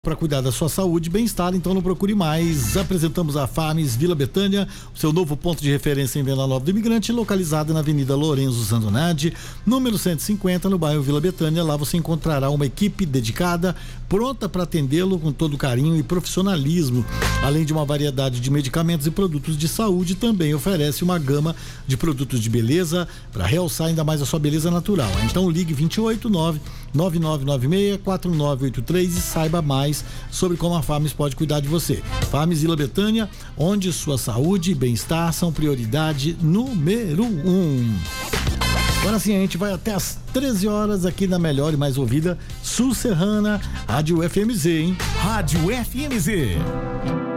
Para cuidar da sua saúde e bem-estar, então não procure mais. Apresentamos a Farms Vila Betânia, o seu novo ponto de referência em Venda Nova do Imigrante, localizada na Avenida Lorenzo Zandonade, número 150, no bairro Vila Betânia. Lá você encontrará uma equipe dedicada, pronta para atendê-lo com todo carinho e profissionalismo. Além de uma variedade de medicamentos e produtos de saúde, também oferece uma gama de produtos de beleza para realçar ainda mais a sua beleza natural. Então ligue 289-9996-4983 e saiba mais sobre como a Farms pode cuidar de você. Farms Vila Betânia, onde sua saúde e bem-estar são prioridade número 1. Agora sim, a gente vai até às 13 horas aqui na melhor e mais ouvida Sul Serrana, Rádio FMZ, hein? Rádio FMZ.